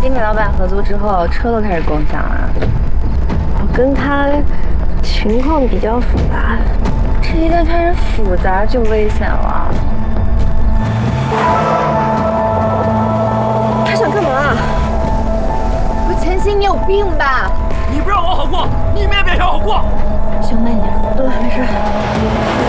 跟你老板合租之后，车都开始共享了。我跟他情况比较复杂，这一旦开始复杂就危险了。他想干嘛？我陈曦，你有病吧？ 你不让我好过，你们也别想好过。 行，慢点。没事。